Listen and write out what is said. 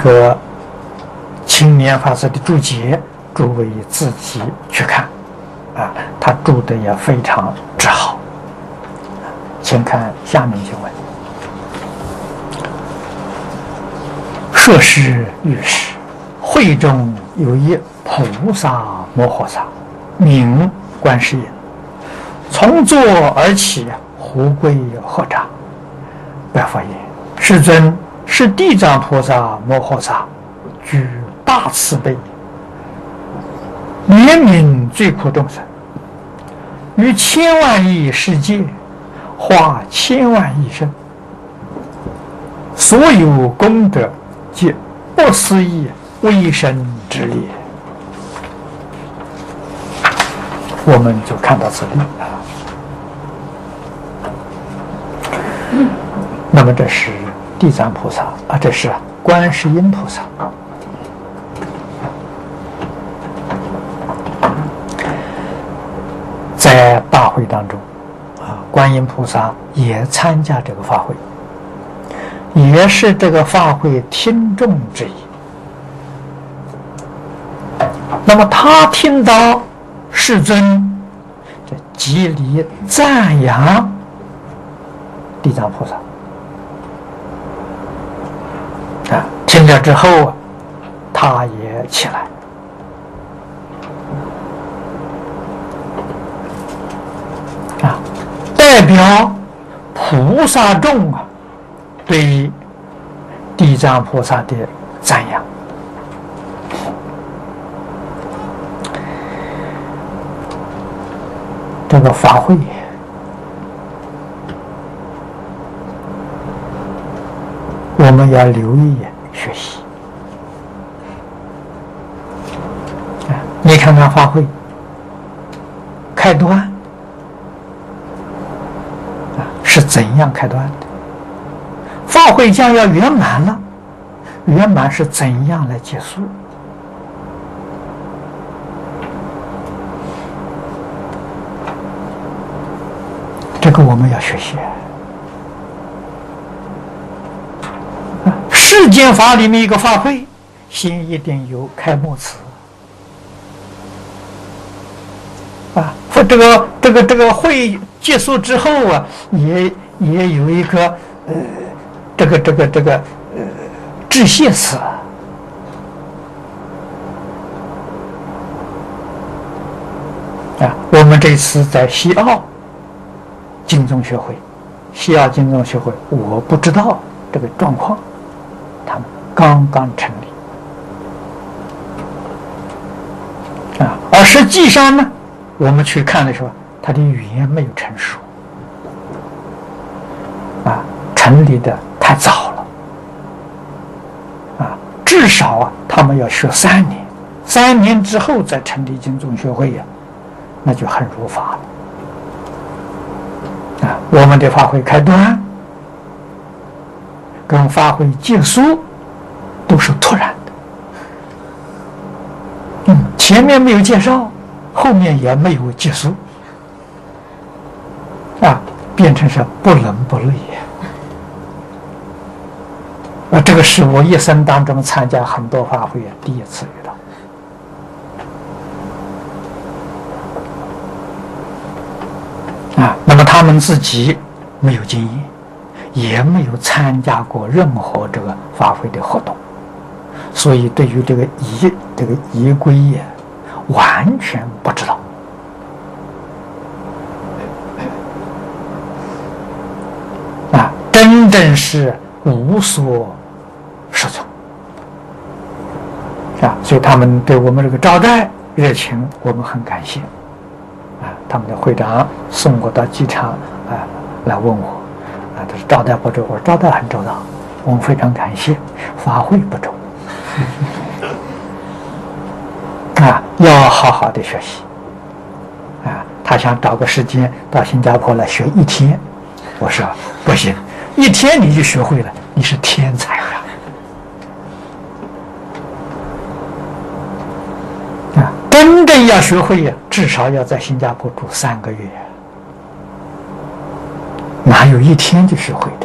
个青年法师的注解，诸位自己去看啊，他注的也非常之好。请看下面经文：说是律师，会中有一菩萨摩诃萨，名观世音，从坐而起，胡跪合掌，白佛言：世尊，是地藏菩萨摩诃萨，具大慈悲，怜悯罪苦众生，于千万亿世界化千万亿身，所有功德皆不思议微身之也。我们就看到这里啊。那么这是地藏菩萨啊，这是观世音菩萨。在大会当中啊，观音菩萨也参加这个法会，也是这个法会听众之一。那么他听到世尊这极力赞扬地藏菩萨啊，听了之后啊，他也起来啊，代表菩萨众啊对地藏菩萨的赞扬。这个法会我们要留意学习啊！你看看法会开端啊是怎样开端的？法会将要圆满了，圆满是怎样来结束？这个我们要学习。世间法里面一个法会，先一定有开幕词啊，这个会结束之后啊，也有一个致谢词啊。我们这次在西澳经宗学会，西澳经宗学会，我不知道这个状况，他们刚刚成立啊，而实际上呢，我们去看的时候，他的语言没有成熟啊，成立的太早了啊，至少啊，他们要学3年，3年之后再成立经宗学会呀，那就很如法了。啊，我们的法会开端跟法会结束都是突然的，前面没有介绍，后面也没有结束，啊，变成是不伦不类啊！这个是我一生当中参加很多法会第一次遇到。啊，那么他们自己没有经验，也没有参加过任何这个法会的活动，所以对于这个仪规也完全不知道。啊，真正是无所适从啊！所以他们对我们这个招待热情，我们很感谢。他们的会长送我到机场啊，来问我啊，他说招待不周，我说招待很周到，我们非常感谢，法会不周啊，要好好的学习啊。他想找个时间到新加坡来学1天，我说不行，1天你就学会了，你是天才呀！真正要学会呀，至少要在新加坡住3个月，哪有1天就学会的？